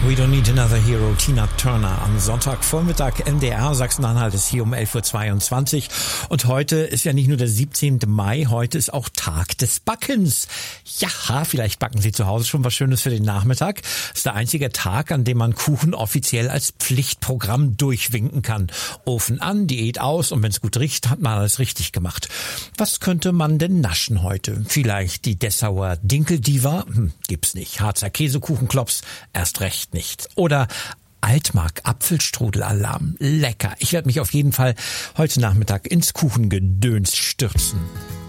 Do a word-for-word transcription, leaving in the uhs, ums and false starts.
We Don't Need Another Hero, Tina Turner am Sonntagvormittag. M D R Sachsen-Anhalt ist hier um elf Uhr zweiundzwanzig. Und heute ist ja nicht nur der siebzehnte Mai, heute ist auch Tag des Backens. Ja, vielleicht backen Sie zu Hause schon was Schönes für den Nachmittag. Das ist der einzige Tag, an dem man Kuchen offiziell als Pflichtprogramm durchwinken kann. Ofen an, Diät aus und wenn es gut riecht, hat man alles richtig gemacht. Was könnte man denn naschen heute? Vielleicht die Dessauer Dinkeldiva? Hm, gibt's nicht. Harzer Käsekuchenklops? Erst recht nicht. Oder Altmark Apfelstrudel-Alarm. Lecker. Ich werde mich auf jeden Fall heute Nachmittag ins Kuchengedöns stürzen.